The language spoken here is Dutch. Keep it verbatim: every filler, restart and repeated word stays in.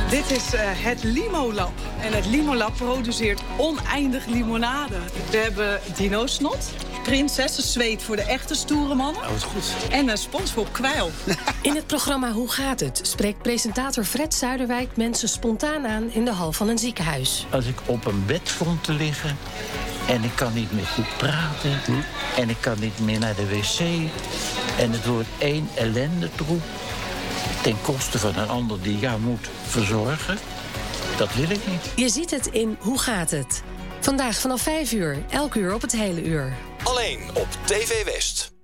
Dit is uh, het Limolab. En het Limolab produceert oneindig limonade. We hebben dino-snot, prinsessenzweet voor de echte stoere mannen. Oh, wat goed. En een SpongeBob kwijl. In het programma Hoe gaat het? Spreekt presentator Fred Zuiderwijk mensen spontaan aan in de hal van een ziekenhuis. Als ik op een bed vond te liggen en ik kan niet meer goed praten hm? en ik kan niet meer naar de wc en het wordt één ellendetroep ten koste van een ander die jou moet verzorgen, dat wil ik niet. Je ziet het in Hoe gaat het? Vandaag vanaf vijf uur, elk uur op het hele uur. Alleen op T V West.